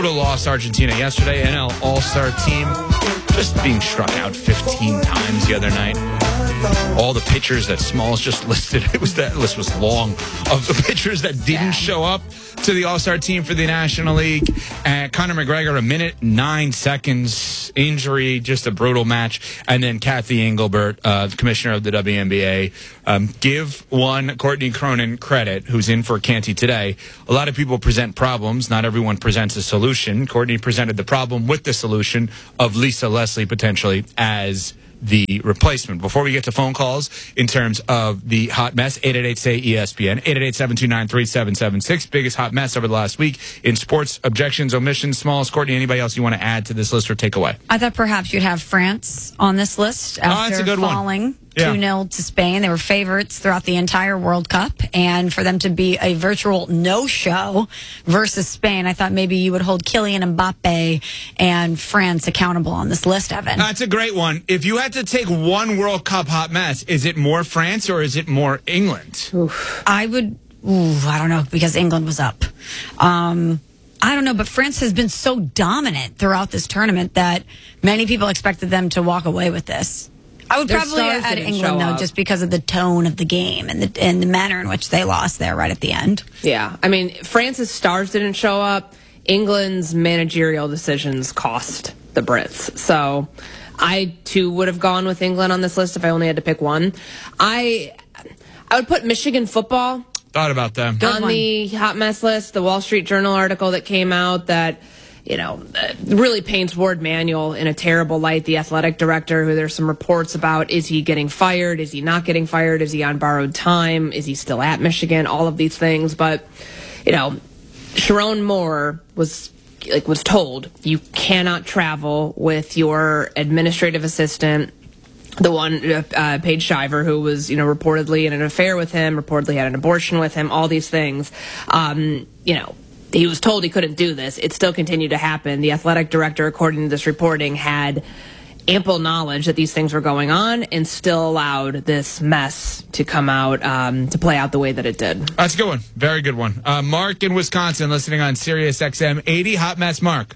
Lost Argentina yesterday. NL All-Star team just being struck out 15 times the other night. All the pitchers that Smalls just listed, that list was long, of the pitchers that didn't show up to the All-Star team for the National League. Conor McGregor, 1:09, injury, just a brutal match. And then Kathy Engelbert, the commissioner of the WNBA. Give one Courtney Cronin credit, who's in for Canty today. A lot of people present problems. Not everyone presents a solution. Courtney presented the problem with the solution of Lisa Leslie potentially as the replacement. Before we get to phone calls in terms of the hot mess, 888-SAY-ESPN, 888-729-3776. Biggest hot mess over the last week in sports, objections, omissions, Smalls. Courtney, anybody else you want to add to this list or take away? I thought perhaps you'd have France on this list after falling 2-0 to Spain. They were favorites throughout the entire World Cup, and for them to be a virtual no-show versus Spain, I thought maybe you would hold Kylian Mbappe and France accountable on this list, Evan. That's a great one. If you had to take one World Cup hot mess, is it more France or is it more England? I don't know, because England was up. I don't know, but France has been so dominant throughout this tournament that many people expected them to walk away with this. I would probably add England, though, just because of the tone of the game and the manner in which they lost there right at the end. Yeah, I mean, France's stars didn't show up. England's managerial decisions cost the Brits. So I, too, would have gone with England on this list if I only had to pick one. I would put Michigan football. Thought about that. On the hot mess list, the Wall Street Journal article that came out that, really paints Ward Manuel in a terrible light. The athletic director, who there's some reports about, is he getting fired? Is he not getting fired? Is he on borrowed time? Is he still at Michigan? All of these things. But, Sharon Moore was told you cannot travel with your administrative assistant, the one, Paige Shiver, who was, reportedly in an affair with him, reportedly had an abortion with him, all these things. He was told he couldn't do this. It still continued to happen. The athletic director, according to this reporting, had ample knowledge that these things were going on and still allowed this mess to come out, to play out the way that it did. That's a good one. Very good one. Mark in Wisconsin, listening on Sirius XM 80. Hot mess, Mark.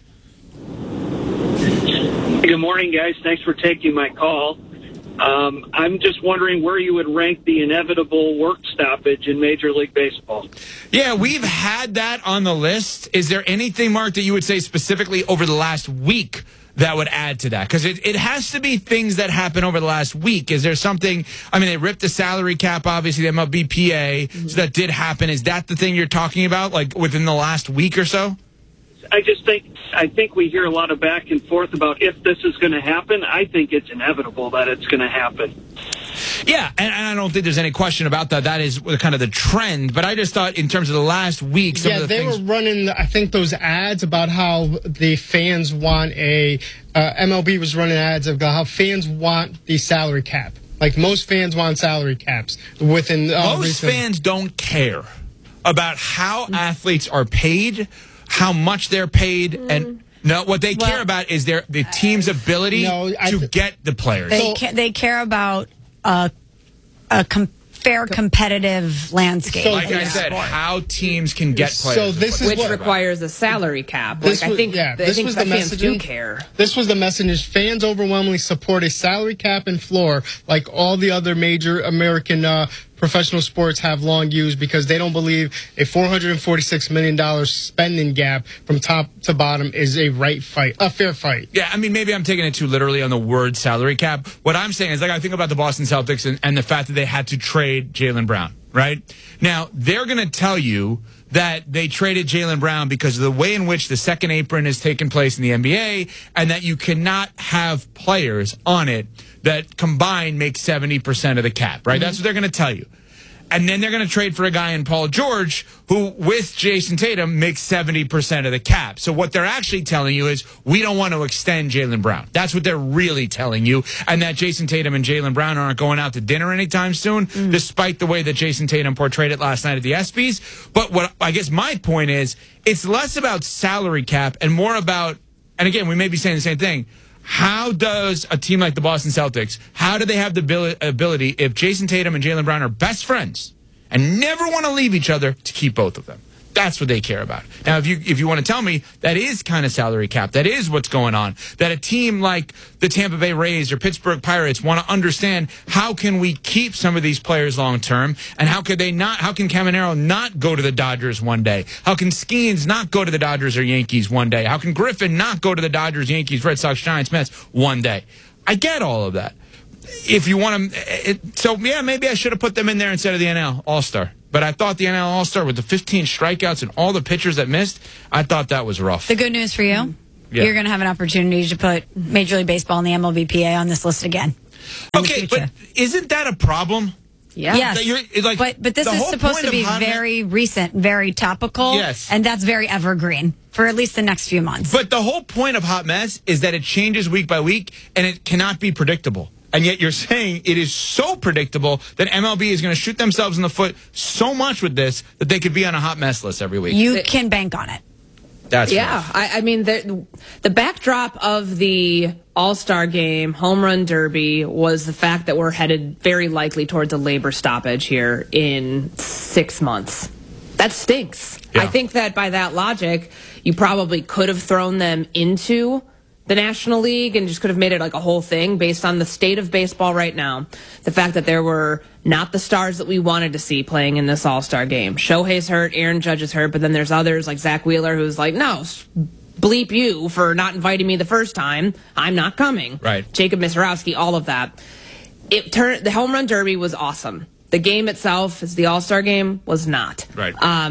Good morning, guys. Thanks for taking my call. I'm just wondering where you would rank the inevitable work stoppage in Major League Baseball. Yeah, we've had that on the list. Is there anything, Mark, that you would say specifically over the last week that would add to that? Because it has to be things that happen over the last week. Is there something, they ripped the salary cap, obviously, the MLBPA, so that did happen. Is that the thing you're talking about, like within the last week or so? I think we hear a lot of back and forth about if this is going to happen. I think it's inevitable that it's going to happen. Yeah, and I don't think there's any question about that. That is kind of the trend. But I just thought in terms of the last week, some of the things... were running, I think, those ads about how the fans want MLB was running ads about how fans want the salary cap. Like, most fans want salary caps. Most fans don't care about how athletes are paid, how much they're paid, and what they care about is the team's ability to get the players. They care about a fair competitive landscape. Like I said, how teams can get players. So which requires a salary cap. I think fans do care. This was the message. Fans overwhelmingly support a salary cap and floor like all the other major American professional sports have long used, because they don't believe a $446 million spending gap from top to bottom is a fair fight. Yeah, maybe I'm taking it too literally on the word salary cap. What I'm saying is, I think about the Boston Celtics and the fact that they had to trade Jaylen Brown, right? Now, they're going to tell you that they traded Jaylen Brown because of the way in which the second apron has taken place in the NBA, and that you cannot have players on it that combined make 70% of the cap, right? That's what they're going to tell you. And then they're going to trade for a guy in Paul George who, with Jason Tatum, makes 70% of the cap. So what they're actually telling you is, we don't want to extend Jaylen Brown. That's what they're really telling you. And that Jason Tatum and Jaylen Brown aren't going out to dinner anytime soon, despite the way that Jason Tatum portrayed it last night at the ESPYs. But what I guess my point is, it's less about salary cap and more about, and again, we may be saying the same thing, how does a team like the Boston Celtics, how do they have the ability, if Jason Tatum and Jaylen Brown are best friends and never want to leave each other, to keep both of them? That's what they care about. Now, if you want to tell me that is kind of salary cap, that is what's going on, that a team like the Tampa Bay Rays or Pittsburgh Pirates want to understand how can we keep some of these players long term, and how can Caminero not go to the Dodgers one day? How can Skeens not go to the Dodgers or Yankees one day? How can Griffin not go to the Dodgers, Yankees, Red Sox, Giants, Mets one day? I get all of that. If you want to, maybe I should have put them in there instead of the NL All-Star. But I thought the NL All-Star with the 15 strikeouts and all the pitchers that missed, I thought that was rough. The good news for you, you're going to have an opportunity to put Major League Baseball and the MLBPA on this list again. Okay, but isn't that a problem? Yeah. Yes. But this is supposed to be very recent, very topical. Yes. And that's very evergreen for at least the next few months. But the whole point of Hot Mess is that it changes week by week and it cannot be predictable. And yet you're saying it is so predictable that MLB is going to shoot themselves in the foot so much with this that they could be on a hot mess list every week. You can bank on it. That's rough. I mean, the backdrop of the All-Star Game, Home Run Derby, was the fact that we're headed very likely towards a labor stoppage here in 6 months. That stinks. Yeah. I think that by that logic, you probably could have thrown them into the National League and just could have made it like a whole thing based on the state of baseball right now. The fact that there were not the stars that we wanted to see playing in this All-Star game. Shohei's hurt, Aaron Judge is hurt, but then there's others like Zach Wheeler who's like, no, bleep you for not inviting me the first time. I'm not coming. Right. Jacob Misrowski, all of that. The Home Run Derby was awesome. The game itself, as the All-Star game, was not. Right.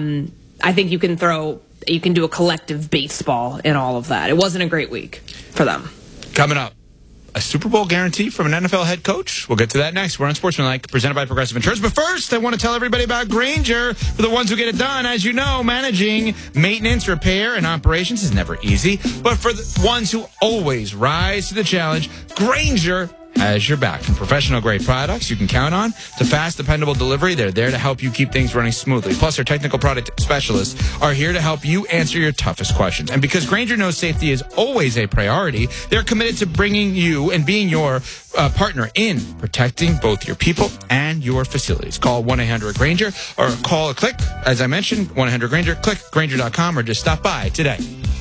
I think you can do a collective baseball in all of that. It wasn't a great week for them. Coming up, a Super Bowl guarantee from an NFL head coach. We'll get to that next. We're on Sportsmanlike, presented by Progressive Insurance. But first, I want to tell everybody about Grainger. For the ones who get it done, as you know, managing maintenance, repair, and operations is never easy. But for the ones who always rise to the challenge, Grainger has your back. From professional-grade products you can count on to fast, dependable delivery, they're there to help you keep things running smoothly. Plus, our technical product specialists are here to help you answer your toughest questions. And because Grainger knows safety is always a priority, they're committed to bringing you and being your partner in protecting both your people and your facilities. Call 1-800-GRAINGER or call or click, as I mentioned, 1-800-GRAINGER, click Grainger.com, or just stop by today.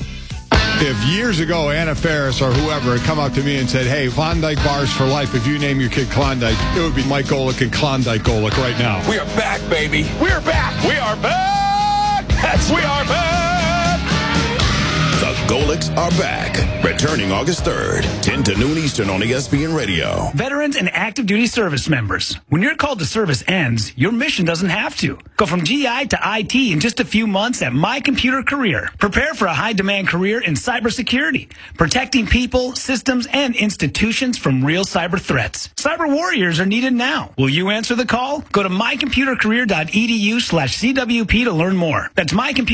If years ago Anna Faris or whoever had come up to me and said, hey, Klondike bars for life, if you name your kid Klondike, it would be Mike Golick and Klondike Golick right now. We are back, baby. We're back. We are back. We are back. The Golicks are back. Returning August 3rd, 10 to noon Eastern on ESPN Radio. Veterans and active duty service members. When your call to service ends, your mission doesn't have to. Go from GI to IT in just a few months at My Computer Career. Prepare for a high-demand career in cybersecurity, protecting people, systems, and institutions from real cyber threats. Cyber warriors are needed now. Will you answer the call? Go to mycomputercareer.edu/CWP to learn more. That's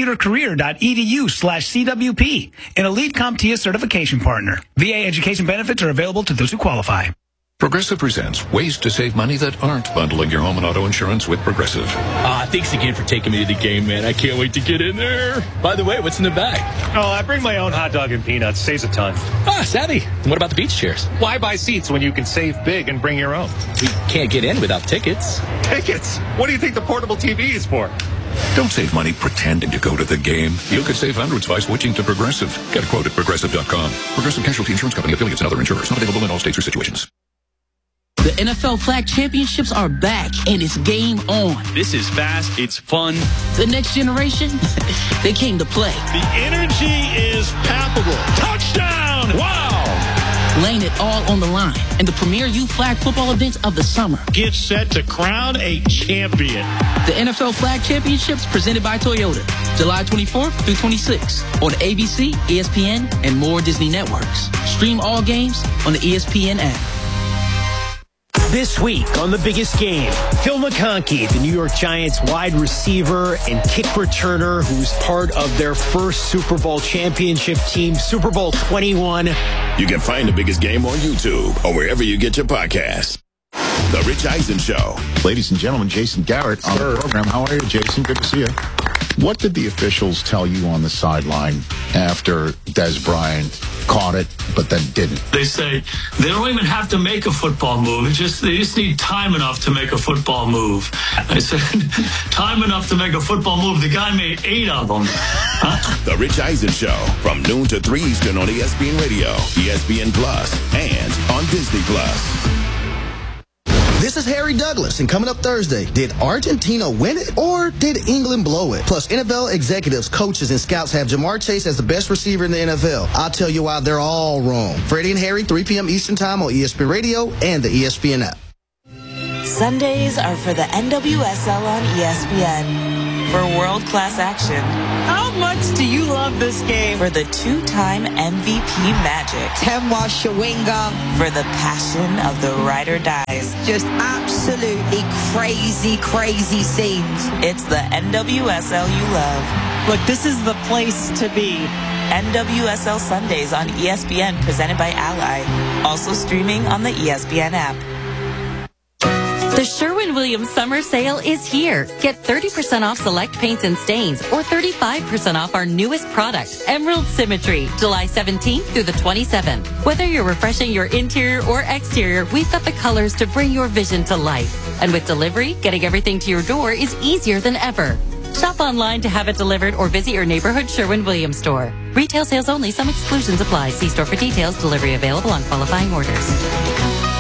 mycomputercareer.edu/CWP. An elite CompTIA certification partner. VA education benefits are available to those who qualify. Progressive presents ways to save money that aren't bundling your home and auto insurance with Progressive. Thanks again for taking me to the game, man. I can't wait to get in there. By the way, what's in the bag? Oh, I bring my own hot dog and peanuts. Saves a ton. Savvy. And what about the beach chairs? Why buy seats when you can save big and bring your own? We can't get in without tickets. Tickets? What do you think the portable TV is for? Don't save money pretending to go to the game. You could save hundreds by switching to Progressive. Get a quote at Progressive.com. Progressive Casualty Insurance Company, affiliates, and other insurers. Not available in all states or situations. The NFL Flag Championships are back, and it's game on. This is fast. It's fun. The next generation, they came to play. The energy is palpable. Touchdown! Wow! Laying it all on the line in the premier youth flag football events of the summer. Get set to crown a champion. The NFL Flag Championships presented by Toyota, July 24th through 26th on ABC, ESPN, and more Disney networks. Stream all games on the ESPN app. This week on The Biggest Game, Phil McConkey, the New York Giants wide receiver and kick returner who's part of their first Super Bowl championship team, Super Bowl 21. You can find The Biggest Game on YouTube or wherever you get your podcasts. The Rich Eisen Show. Ladies and gentlemen, Jason Garrett on the program. How are you, Jason? Good to see you. What did the officials tell you on the sideline after Des Bryant caught it, but then didn't? They say they don't even have to make a football move. They just need time enough to make a football move. I said, time enough to make a football move. The guy made 8 of them. Huh? The Rich Eisen Show from noon to 3 Eastern on ESPN Radio, ESPN Plus, and on Disney Plus. This is Harry Douglas, and coming up Thursday, did Argentina win it or did England blow it? Plus, NFL executives, coaches, and scouts have Jamar Chase as the best receiver in the NFL. I'll tell you why they're all wrong. Freddie and Harry, 3 p.m. Eastern Time on ESPN Radio and the ESPN app. Sundays are for the NWSL on ESPN. For world-class action. How much do you love this game? For the 2-time MVP magic. Temwa Shawinga. For the passion of the ride or dies. Just absolutely crazy, crazy scenes. It's the NWSL you love. Look, this is the place to be. NWSL Sundays on ESPN, presented by Ally. Also streaming on the ESPN app. The Sherwin-Williams Summer Sale is here. Get 30% off select paints and stains or 35% off our newest product, Emerald Symmetry, July 17th through the 27th. Whether you're refreshing your interior or exterior, we've got the colors to bring your vision to life. And with delivery, getting everything to your door is easier than ever. Shop online to have it delivered or visit your neighborhood Sherwin-Williams store. Retail sales only. Some exclusions apply. See store for details. Delivery available on qualifying orders.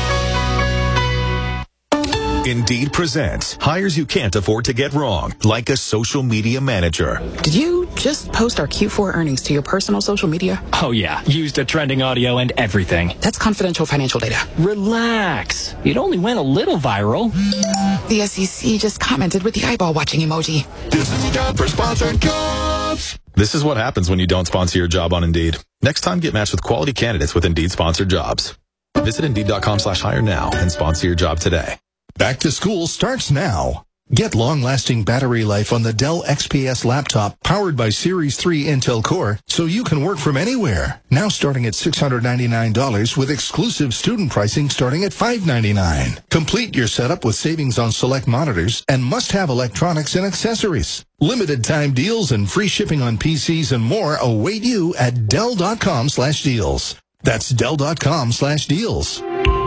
Indeed presents hires you can't afford to get wrong, like a social media manager. Did you just post our Q4 earnings to your personal social media? Oh yeah, used the trending audio and everything. That's confidential financial data. Relax. It only went a little viral. The SEC just commented with the eyeball watching emoji. This is time for sponsored jobs. This is what happens when you don't sponsor your job on Indeed. Next time, get matched with quality candidates with Indeed sponsored jobs. Visit Indeed.com/hire now and sponsor your job today. Back to school starts now. Get long-lasting battery life on the Dell XPS laptop powered by Series 3 Intel Core so you can work from anywhere. Now starting at $699 with exclusive student pricing starting at $599. Complete your setup with savings on select monitors and must-have electronics and accessories. Limited time deals and free shipping on PCs and more await you at Dell.com/deals. That's Dell.com/deals.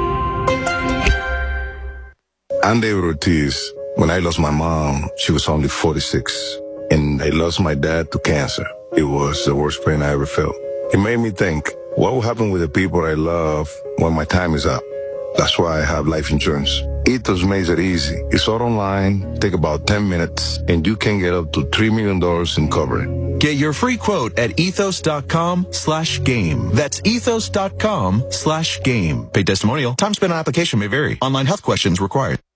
I'm David Ortiz. When I lost my mom, she was only 46. And I lost my dad to cancer. It was the worst pain I ever felt. It made me think, what will happen with the people I love when my time is up? That's why I have life insurance. Ethos makes it easy. It's all online, take about 10 minutes, and you can get up to $3 million in coverage. Get your free quote at ethos.com/game. That's ethos.com/game. Paid testimonial. Time spent on application may vary. Online health questions required.